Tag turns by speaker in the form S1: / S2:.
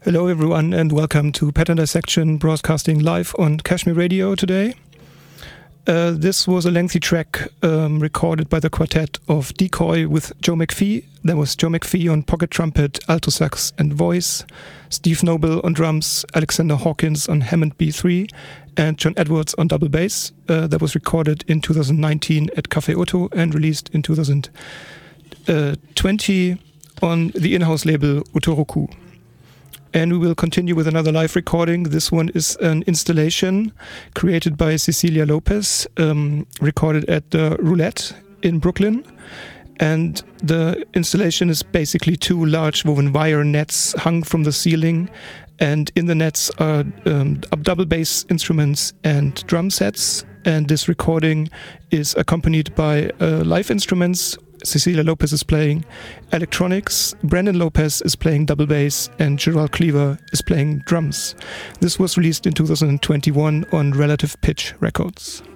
S1: Hello everyone and welcome to Pattern Dissection broadcasting live on Kashmir Radio today. This was a lengthy track recorded by the quartet of Decoy with Joe McPhee. There was Joe McPhee on pocket trumpet, alto sax and voice, Steve Noble on drums, Alexander Hawkins on Hammond B3 and John Edwards on double bass. That was recorded in 2019 at Café Otto and released in 2020 on the in-house label Utoroku. And we will continue with another live recording. This one is an installation created by Cecilia Lopez, recorded at the Roulette in Brooklyn. And the installation is basically two large woven wire nets hung from the ceiling. And in the nets are double bass instruments and drum sets. And this recording is accompanied by live instruments. Cecilia Lopez is playing electronics, Brandon Lopez is playing double bass, and Gerald Cleaver is playing drums. This was released in 2021 on Relative Pitch Records.